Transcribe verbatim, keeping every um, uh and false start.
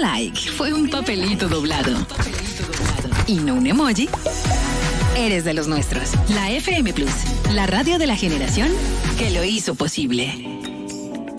like fue un papelito doblado y no un emoji, eres de los nuestros. La F M Plus, la radio de la generación que lo hizo posible.